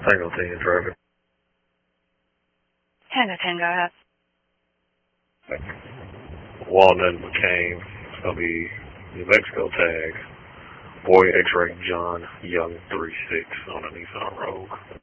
Tango 10 traffic. Tango 10, go ahead. Walnut McCain. It's going to be New Mexico tag. Boy X-Ray John Young 36 on a Nissan Rogue.